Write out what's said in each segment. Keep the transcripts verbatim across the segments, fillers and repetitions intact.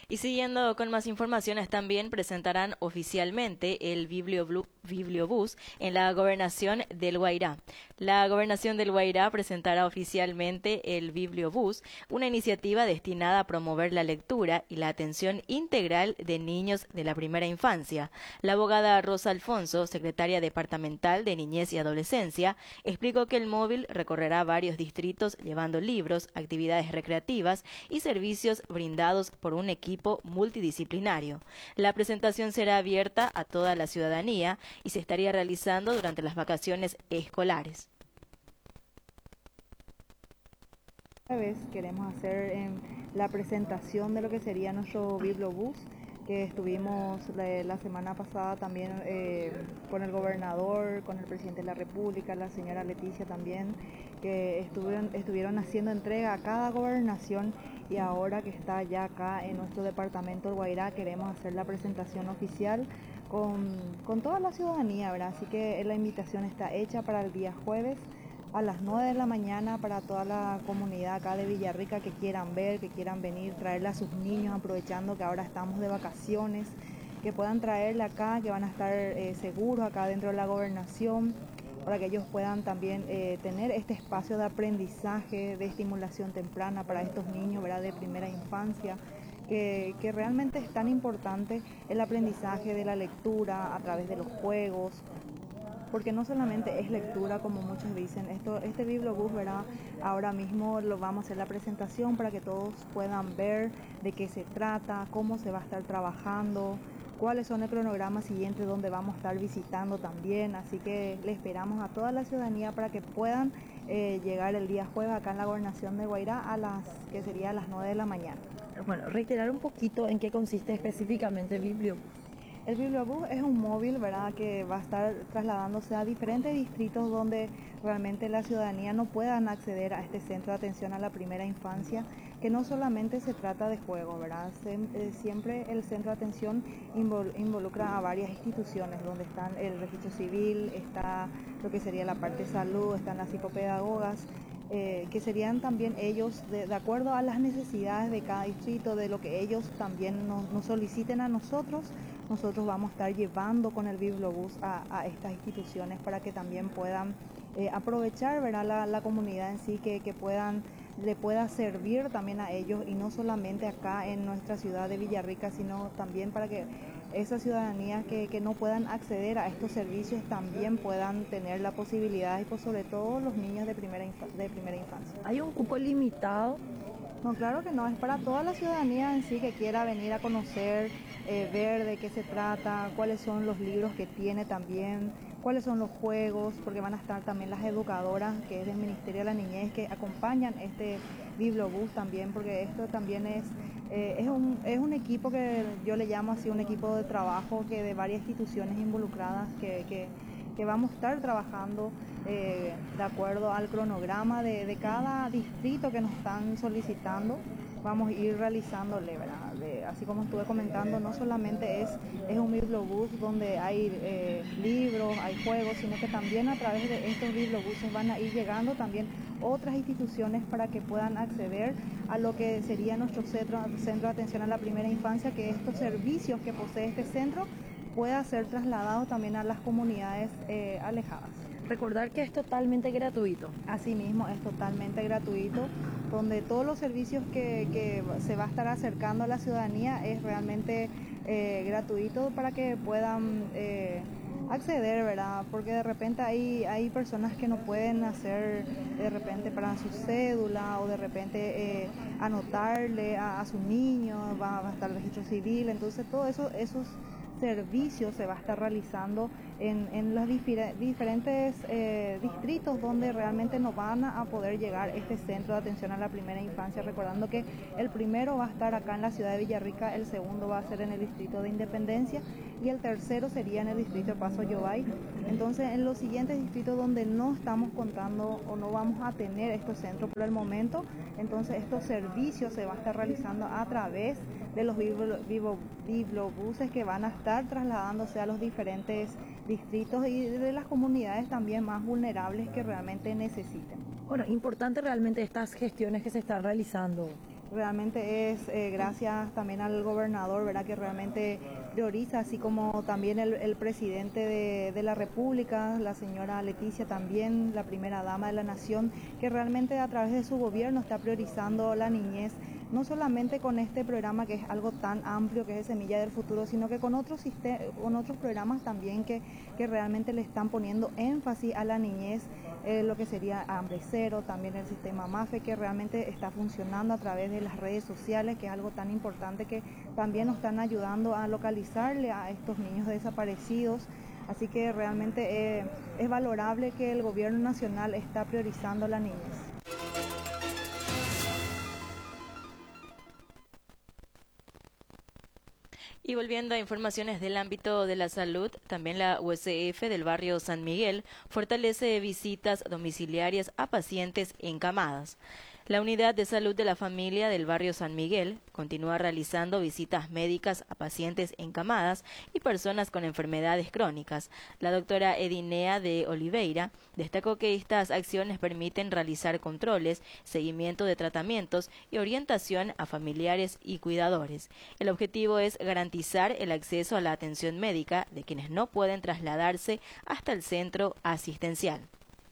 Y siguiendo con más informaciones, también presentarán oficialmente el Biblioblu- Bibliobús en la gobernación del Guairá. La gobernación del Guairá presentará oficialmente el Bibliobús, una iniciativa destinada a promover la lectura y la atención integral de niños de la primera infancia. La abogada Rosa Alfonso, secretaria departamental de Niñez y Adolescencia, explicó que el móvil recorrerá varios distritos llevando libros, actividades recreativas y servicios brindados por un equipo multidisciplinario. La presentación será abierta a toda la ciudadanía y se estaría realizando durante las vacaciones escolares. Esta vez queremos hacer eh, la presentación de lo que sería nuestro Bibliobús, que estuvimos la, la semana pasada también eh, con el gobernador, con el presidente de la República, la señora Leticia también, que estuvieron, estuvieron haciendo entrega a cada gobernación, y ahora que está ya acá en nuestro departamento del Guairá queremos hacer la presentación oficial con, con toda la ciudadanía, ¿verdad? Así que la invitación está hecha para el día jueves a las nueve de la mañana para toda la comunidad acá de Villarrica que quieran ver, que quieran venir, traerle a sus niños, aprovechando que ahora estamos de vacaciones, que puedan traerle acá, que van a estar eh, seguros acá dentro de la gobernación, para que ellos puedan también eh, tener este espacio de aprendizaje, de estimulación temprana para estos niños, ¿verdad?, de primera infancia. Que, que realmente es tan importante el aprendizaje de la lectura a través de los juegos, porque no solamente es lectura como muchos dicen, esto, este Bibliobús, ¿verdad? Ahora mismo lo vamos a hacer la presentación para que todos puedan ver de qué se trata, cómo se va a estar trabajando, cuáles son el cronograma siguiente donde vamos a estar visitando también, así que le esperamos a toda la ciudadanía para que puedan eh, llegar el día jueves acá en la gobernación de Guairá a las, que sería a las nueve de la mañana. Bueno, reiterar un poquito en qué consiste específicamente el Bibliobús. El Bibliobús es un móvil, ¿verdad?, que va a estar trasladándose a diferentes distritos donde realmente la ciudadanía no puedan acceder a este centro de atención a la primera infancia, que no solamente se trata de juego, ¿verdad? Se, eh, siempre el centro de atención invol, involucra a varias instituciones, donde están el registro civil, está lo que sería la parte de salud, están las psicopedagogas, Eh, que serían también ellos, de, de acuerdo a las necesidades de cada distrito, de lo que ellos también nos, nos soliciten a nosotros, nosotros vamos a estar llevando con el Bibliobús a, a estas instituciones para que también puedan eh, aprovechar, ¿verdad?, la, la comunidad en sí, que, que puedan, le pueda servir también a ellos, y no solamente acá en nuestra ciudad de Villarrica, sino también para que esas ciudadanías que, que no puedan acceder a estos servicios también puedan tener la posibilidad, y pues sobre todo los niños de primera, infa- de primera infancia. ¿Hay un cupo limitado? No, claro que no, es para toda la ciudadanía en sí que quiera venir a conocer, eh, ver de qué se trata, cuáles son los libros que tiene también, cuáles son los juegos, porque van a estar también las educadoras, que es del Ministerio de la Niñez, que acompañan este Bibliobús también, porque esto también es, eh, es, un, es un equipo que yo le llamo así, un equipo de trabajo que de varias instituciones involucradas que... que que vamos a estar trabajando eh, de acuerdo al cronograma de, de cada distrito que nos están solicitando. Vamos a ir realizándole, ¿verdad? De, así como estuve comentando, no solamente es, es un Bibliobús donde hay eh, libros, hay juegos, sino que también a través de estos Bibliobuses van a ir llegando también otras instituciones para que puedan acceder a lo que sería nuestro centro, centro de atención a la primera infancia, que estos servicios que posee este centro pueda ser trasladado también a las comunidades eh, alejadas. Recordar que es totalmente gratuito. Asimismo, es totalmente gratuito, donde todos los servicios que, que se va a estar acercando a la ciudadanía es realmente eh, gratuito para que puedan eh, acceder, ¿verdad? Porque de repente hay, hay personas que no pueden hacer de repente para su cédula, o de repente eh, anotarle a, a su niño, va, va a estar el registro civil, entonces todo eso, esos servicio se va a estar realizando en, en los difer diferentes eh, distritos donde realmente no van a poder llegar este centro de atención a la primera infancia, recordando que el primero va a estar acá en la ciudad de Villarrica, el segundo va a ser en el distrito de Independencia y el tercero sería en el distrito de Paso Yobay. Entonces, en los siguientes distritos donde no estamos contando o no vamos a tener estos centros por el momento, entonces estos servicios se van a estar realizando a través de los bibliobuses que van a estar trasladándose a los diferentes distritos y de las comunidades también más vulnerables que realmente necesiten. Bueno, importante realmente estas gestiones que se están realizando. Realmente es eh, gracias también al gobernador, ¿verdad?, que realmente prioriza, así como también el, el presidente de, de la República, la señora Leticia también, la primera dama de la nación, que realmente a través de su gobierno está priorizando la niñez, no solamente con este programa que es algo tan amplio que es Semilla del Futuro, sino que con otros, con otros programas también que, que realmente le están poniendo énfasis a la niñez, eh, lo que sería Hambre Cero, también el sistema MAFE, que realmente está funcionando a través de las redes sociales, que es algo tan importante que también nos están ayudando a localizarle a estos niños desaparecidos. Así que realmente eh, es valorable que el gobierno nacional está priorizando la niñez. Y volviendo a informaciones del ámbito de la salud, también la U S F del barrio San Miguel fortalece visitas domiciliarias a pacientes encamadas. La Unidad de Salud de la Familia del barrio San Miguel continúa realizando visitas médicas a pacientes encamadas y personas con enfermedades crónicas. La doctora Edinea de Oliveira destacó que estas acciones permiten realizar controles, seguimiento de tratamientos y orientación a familiares y cuidadores. El objetivo es garantizar el acceso a la atención médica de quienes no pueden trasladarse hasta el centro asistencial.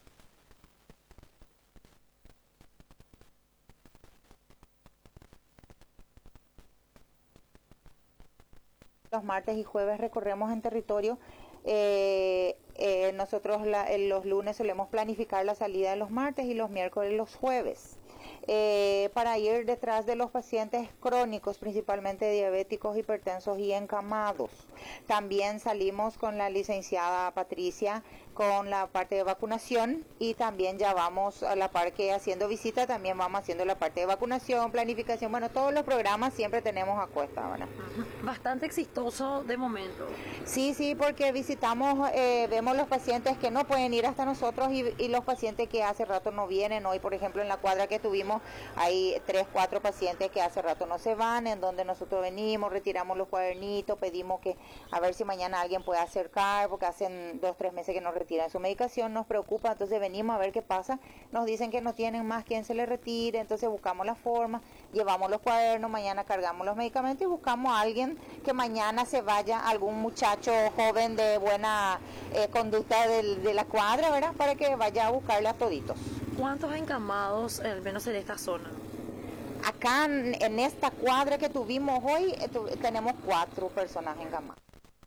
Los martes y jueves recorremos en territorio. Eh, eh, nosotros la, los lunes solemos planificar la salida de los martes y los miércoles los jueves. Eh, para ir detrás de los pacientes crónicos, principalmente diabéticos, hipertensos y encamados. También salimos con la licenciada Patricia con la parte de vacunación y también ya vamos a la par que haciendo visita, también vamos haciendo la parte de vacunación, planificación, bueno, todos los programas siempre tenemos a cuesta, ¿verdad? Bastante exitoso de momento. Sí, sí, porque visitamos, eh, vemos los pacientes que no pueden ir hasta nosotros y, y los pacientes que hace rato no vienen. Hoy, por ejemplo, en la cuadra que tuvimos, hay tres, cuatro pacientes que hace rato no se van, en donde nosotros venimos, retiramos los cuadernitos, pedimos que a ver si mañana alguien puede acercar, porque hacen dos, tres meses que nos retiran su medicación, nos preocupa, entonces venimos a ver qué pasa, nos dicen que no tienen más quien se les retire, entonces buscamos la forma, llevamos los cuadernos, mañana cargamos los medicamentos y buscamos a alguien que mañana se vaya, algún muchacho joven de buena eh, conducta del, de la cuadra, ¿verdad?, para que vaya a buscarle a toditos. ¿Cuántos encamados, al menos en esta zona? Acá en, en esta cuadra que tuvimos hoy, eh, tu, tenemos cuatro personas encamadas.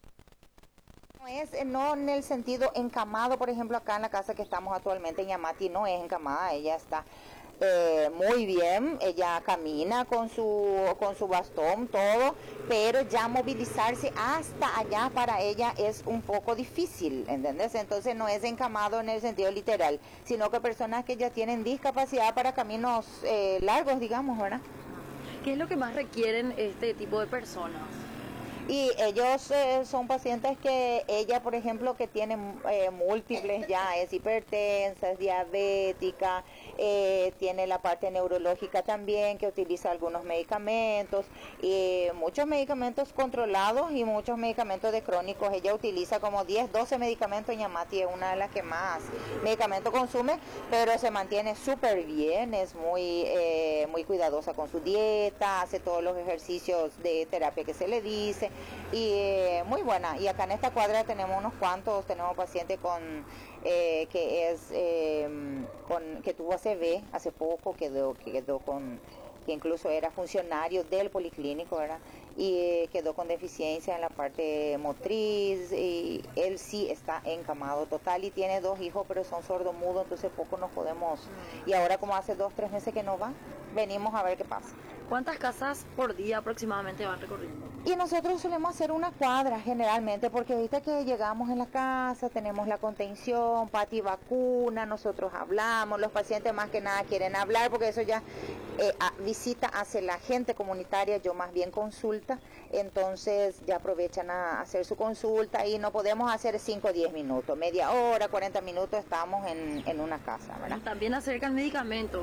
No es, eh, no en el sentido encamado, por ejemplo, acá en la casa que estamos actualmente en Yamati no es encamada, ella está eh, muy bien, ella camina con su, con su bastón, todo, pero ya movilizarse hasta allá para ella es un poco difícil, ¿entendés? Entonces no es encamado en el sentido literal, sino que personas que ya tienen discapacidad para caminos eh, largos, digamos, ¿verdad? ¿Qué es lo que más requieren este tipo de personas? Y ellos eh, son pacientes que ella, por ejemplo, que tiene eh, múltiples ya, es hipertensa, es diabética, eh, tiene la parte neurológica también, que utiliza algunos medicamentos, y muchos medicamentos controlados y muchos medicamentos de crónicos. Ella utiliza como diez, doce medicamentos en Yamati, es una de las que más medicamento consume, pero se mantiene súper bien, es muy, eh, muy cuidadosa con su dieta, hace todos los ejercicios de terapia que se le dice, y eh, muy buena. Y acá en esta cuadra tenemos unos cuantos, tenemos pacientes con eh, que es eh, con que tuvo A C V hace poco, quedó que quedó con que incluso era funcionario del policlínico, ¿verdad? Y eh, quedó con deficiencia en la parte motriz, y él sí está encamado total y tiene dos hijos, pero son sordomudos, entonces poco nos podemos, y ahora como hace dos, tres meses que no va, venimos a ver qué pasa. ¿Cuántas casas por día aproximadamente van recorriendo? Y nosotros solemos hacer una cuadra generalmente, porque ahorita que llegamos en la casa, tenemos la contención, Pati vacuna, nosotros hablamos, los pacientes más que nada quieren hablar, porque eso ya eh, a, visita hace la gente comunitaria, yo más bien consulta, entonces ya aprovechan a hacer su consulta y no podemos hacer cinco o diez minutos, media hora, cuarenta minutos estamos en, en una casa, ¿verdad? También acercan medicamentos.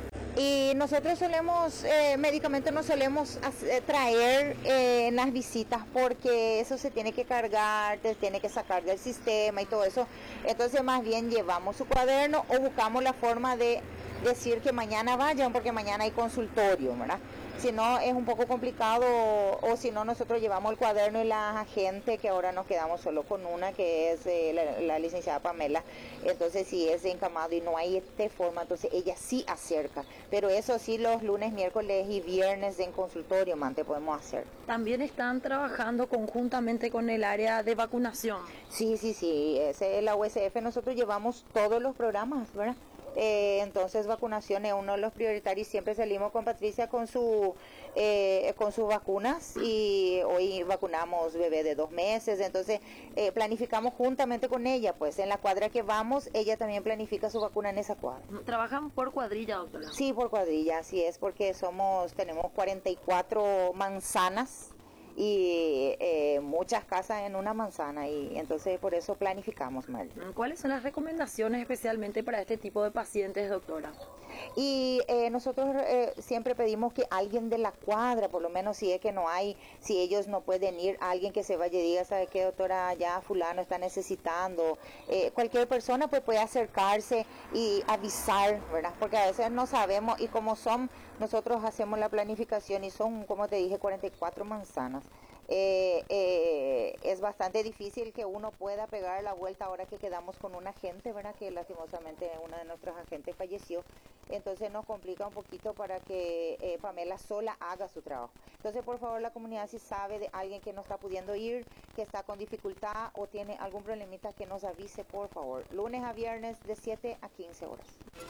Y nosotros solemos, eh, medicamentos no solemos hacer, traer eh, en las visitas, porque eso se tiene que cargar, se tiene que sacar del sistema y todo eso. Entonces más bien llevamos su cuaderno o buscamos la forma de decir que mañana vayan porque mañana hay consultorio, ¿verdad? Si no es un poco complicado, o si no nosotros llevamos el cuaderno y la agente, que ahora nos quedamos solo con una, que es eh, la, la licenciada Pamela. Entonces si es encamado y no hay de forma, entonces ella sí acerca, pero eso sí los lunes, miércoles y viernes en consultorio, Mante, podemos hacer. También están trabajando conjuntamente con el área de vacunación. Sí, sí, sí, ese, la U S F nosotros llevamos todos los programas, ¿verdad? Eh, entonces vacunación es uno de los prioritarios. Siempre salimos con Patricia con su eh, con sus vacunas, y hoy vacunamos bebé de dos meses, entonces eh, planificamos juntamente con ella, pues en la cuadra que vamos ella también planifica su vacuna en esa cuadra. ¿Trabajan por cuadrilla, doctora? Sí, por cuadrilla, así es, porque somos tenemos cuarenta y cuatro manzanas y eh, muchas casas en una manzana, y entonces por eso planificamos, Mari. ¿Cuáles son las recomendaciones especialmente para este tipo de pacientes, doctora? Y eh, nosotros eh, siempre pedimos que alguien de la cuadra, por lo menos si es que no hay, si ellos no pueden ir, alguien que se vaya y diga, ¿sabe qué, doctora? Ya fulano está necesitando. Eh, cualquier persona pues puede acercarse y avisar, ¿verdad? Porque a veces no sabemos, y como son, nosotros hacemos la planificación y son, como te dije, cuarenta y cuatro manzanas. Eh, eh, es bastante difícil que uno pueda pegar la vuelta ahora que quedamos con un agente, ¿verdad? Que lastimosamente una de nuestros agentes falleció, entonces nos complica un poquito para que eh, Pamela sola haga su trabajo. Entonces, por favor, la comunidad, si sabe de alguien que no está pudiendo ir, que está con dificultad o tiene algún problemita, que nos avise, por favor. Lunes a viernes de siete a quince horas.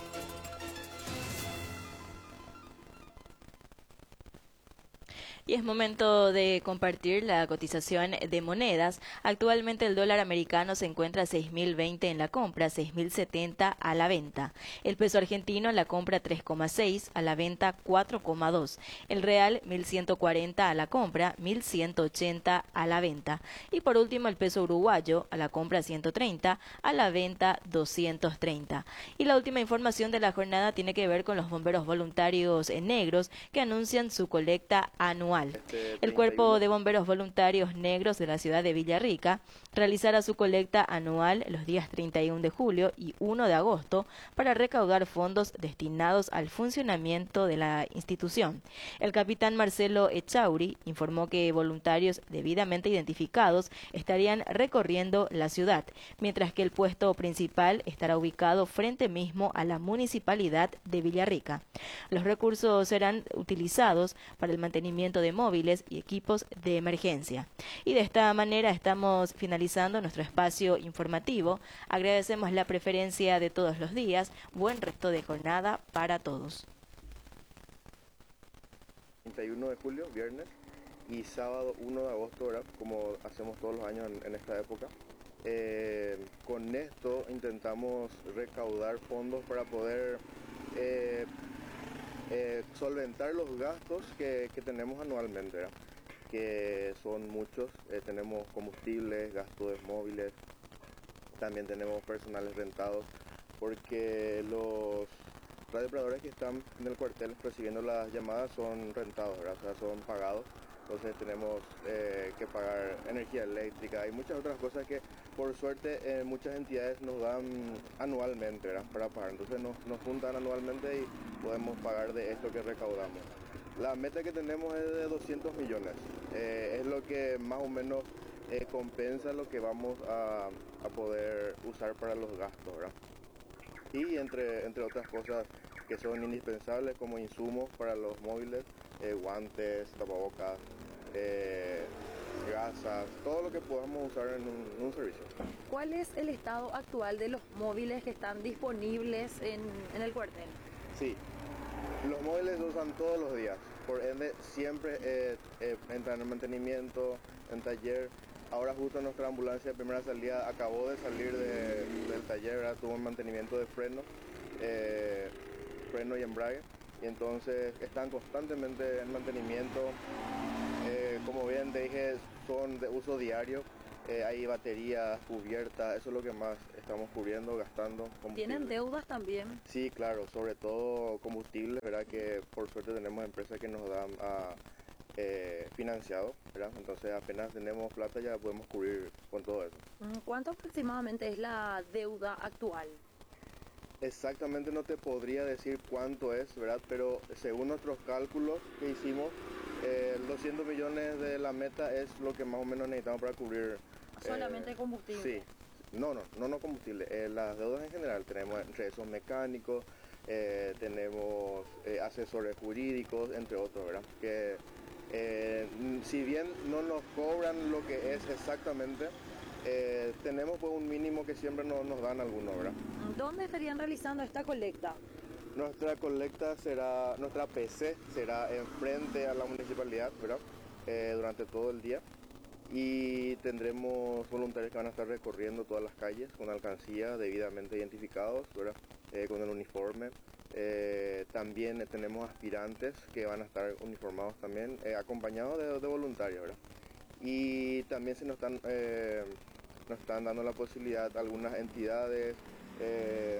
Y es momento de compartir la cotización de monedas. Actualmente el dólar americano se encuentra a seis mil veinte en la compra, seis mil setenta a la venta. El peso argentino en la compra tres coma seis, a la venta cuatro coma dos. El real mil ciento cuarenta a la compra, mil ciento ochenta a la venta. Y por último el peso uruguayo a la compra ciento treinta, a la venta doscientos treinta. Y la última información de la jornada tiene que ver con los bomberos voluntarios negros que anuncian su colecta anual. El Cuerpo de Bomberos Voluntarios Negros de la ciudad de Villarrica realizará su colecta anual los días treinta y uno de julio y uno de agosto para recaudar fondos destinados al funcionamiento de la institución. El capitán Marcelo Echauri informó que voluntarios debidamente identificados estarían recorriendo la ciudad, mientras que el puesto principal estará ubicado frente mismo a la municipalidad de Villarrica. Los recursos serán utilizados para el mantenimiento de móviles y equipos de emergencia. Y de esta manera estamos finalizando nuestro espacio informativo. Agradecemos la preferencia de todos los días. Buen resto de jornada para todos. treinta y uno de julio, viernes, y sábado uno de agosto, ¿verdad? Como hacemos todos los años en, en esta época. Eh, con esto intentamos recaudar fondos para poder eh, Eh, solventar los gastos que, que tenemos anualmente, ¿verdad? Que son muchos. Eh, tenemos combustibles, gastos de móviles, también tenemos personales rentados, porque los radiooperadores que están en el cuartel recibiendo las llamadas son rentados, ¿verdad? O sea, son pagados. Entonces tenemos eh, que pagar energía eléctrica y muchas otras cosas que por suerte eh, muchas entidades nos dan anualmente, ¿verdad? Para pagar. Entonces nos, nos juntan anualmente y podemos pagar de esto que recaudamos. La meta que tenemos es de doscientos millones. Eh, es lo que más o menos eh, compensa lo que vamos a, a poder usar para los gastos, ¿verdad? Y entre, entre otras cosas que son indispensables como insumos para los móviles, eh, guantes, tapabocas, eh, gasas, todo lo que podamos usar en un, en un servicio. ¿Cuál es el estado actual de los móviles que están disponibles en, en el cuartel? Sí, los móviles se usan todos los días, por ende siempre eh, eh, entran en mantenimiento, en taller. Ahora justo nuestra ambulancia de primera salida acabó de salir de, del taller, ¿verdad? Tuvo un mantenimiento de freno, eh, freno y embrague, y entonces están constantemente en mantenimiento. Eh, como bien te dije, son de uso diario. Eh, hay baterías, cubiertas, eso es lo que más estamos cubriendo, gastando. ¿Tienen deudas también? Sí, claro, sobre todo combustible, ¿verdad? Que por suerte tenemos empresas que nos dan a, eh, financiado, ¿verdad? Entonces apenas tenemos plata ya podemos cubrir con todo eso. ¿Cuánto aproximadamente es la deuda actual? Exactamente no te podría decir cuánto es, ¿verdad? Pero según nuestros cálculos que hicimos, eh, doscientos millones de la meta es lo que más o menos necesitamos para cubrir. Solamente eh, combustible. Sí, no, no, no, no combustible. Eh, las deudas en general tenemos entre esos mecánicos, eh, tenemos eh, asesores jurídicos, entre otros, ¿verdad? Que eh, si bien no nos cobran lo que es exactamente, eh, tenemos pues un mínimo que siempre no, nos dan algunos, ¿verdad? ¿Dónde estarían realizando esta colecta? Nuestra colecta será, nuestra P C será enfrente a la municipalidad, ¿verdad? Eh, durante todo el día. Y tendremos voluntarios que van a estar recorriendo todas las calles con alcancía debidamente identificados, ¿verdad? Eh, con el uniforme. Eh, también eh, tenemos aspirantes que van a estar uniformados también, eh, acompañados de, de voluntarios, ¿verdad? Y también se nos están, eh, nos están dando la posibilidad algunas entidades, eh,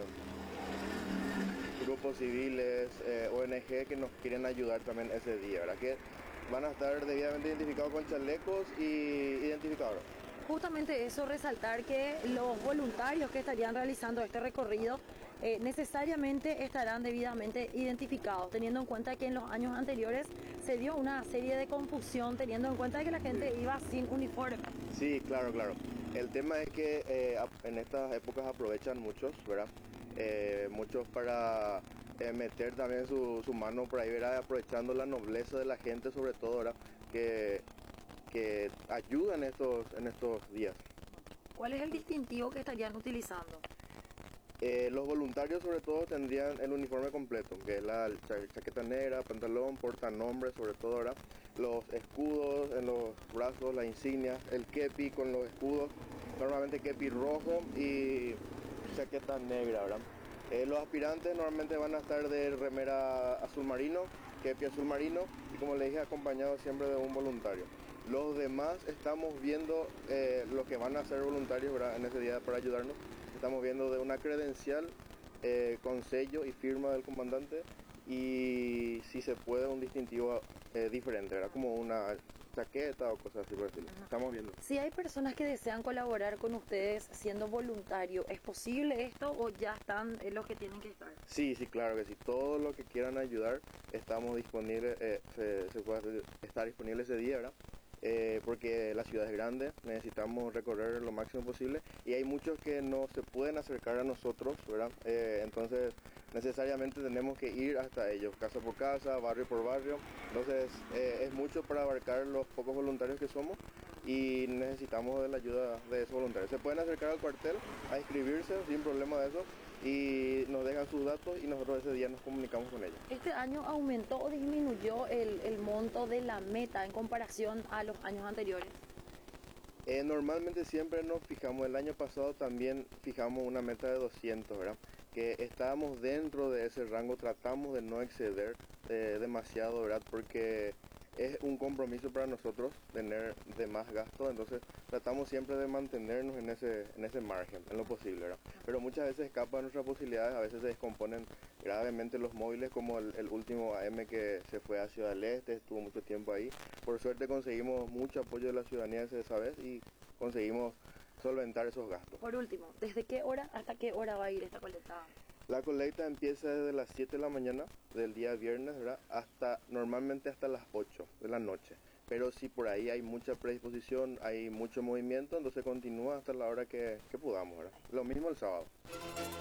grupos civiles, eh, O N G que nos quieren ayudar también ese día, ¿verdad? Que van a estar debidamente identificados con chalecos y identificadores. Justamente eso, resaltar que los voluntarios que estarían realizando este recorrido eh, necesariamente estarán debidamente identificados, teniendo en cuenta que en los años anteriores se dio una serie de confusión, teniendo en cuenta que la gente Sí. iba sin uniforme. Sí, claro, claro. El tema es que eh, en estas épocas aprovechan muchos, ¿verdad? Eh, muchos para eh, meter también su, su mano por ahí, ¿verdad? Aprovechando la nobleza de la gente, sobre todo, ¿verdad? Que, que ayudan estos, en estos días. ¿Cuál es el distintivo que estarían utilizando? Eh, los voluntarios sobre todo tendrían el uniforme completo, que es la cha- chaqueta negra, pantalón, portanombre sobre todo, ¿verdad? Los escudos en los brazos, las insignias, el kepi con los escudos, normalmente kepi rojo y chaqueta negra, ¿verdad? Eh, los aspirantes normalmente van a estar de remera azul marino, kepi azul marino y como les dije acompañados siempre de un voluntario. Los demás estamos viendo eh, lo que van a ser voluntarios, ¿verdad? En ese día para ayudarnos. Estamos viendo de una credencial eh, con sello y firma del comandante y si se puede un distintivo eh, diferente, ¿verdad? Como una chaqueta o cosas así por decirlo. Estamos viendo. Si hay personas que desean colaborar con ustedes siendo voluntario, ¿es posible esto o ya están eh, los que tienen que estar? Sí, sí, claro que sí. Todo lo que quieran ayudar, estamos disponibles, eh, se, se puede estar disponible ese día, ¿verdad? Eh, porque la ciudad es grande, necesitamos recorrer lo máximo posible y hay muchos que no se pueden acercar a nosotros, ¿verdad? Eh, entonces necesariamente tenemos que ir hasta ellos, casa por casa, barrio por barrio, entonces eh, es mucho para abarcar los pocos voluntarios que somos y necesitamos de la ayuda de esos voluntarios. Se pueden acercar al cuartel a inscribirse sin problema de eso y nos dejan sus datos y nosotros ese día nos comunicamos con ellos. ¿Este año aumentó o disminuyó el, el monto de la meta en comparación a los años anteriores? Eh, normalmente siempre nos fijamos, el año pasado también fijamos una meta de doscientos, ¿verdad? Que estábamos dentro de ese rango, tratamos de no exceder eh, demasiado, ¿verdad? Porque es un compromiso para nosotros tener de más gasto, entonces tratamos siempre de mantenernos en ese, en ese margen, en lo posible, ¿verdad? Pero muchas veces escapan nuestras posibilidades, a veces se descomponen gravemente los móviles, como el, el último A M que se fue a Ciudad del Este, estuvo mucho tiempo ahí. Por suerte conseguimos mucho apoyo de la ciudadanía esa vez y conseguimos solventar esos gastos. Por último, ¿desde qué hora hasta qué hora va a ir esta colecta? La colecta empieza desde las siete de la mañana del día viernes, ¿verdad? Hasta, normalmente hasta las ocho de la noche. Pero si por ahí hay mucha predisposición, hay mucho movimiento, entonces continúa hasta la hora que, que podamos, ¿verdad? Lo mismo el sábado.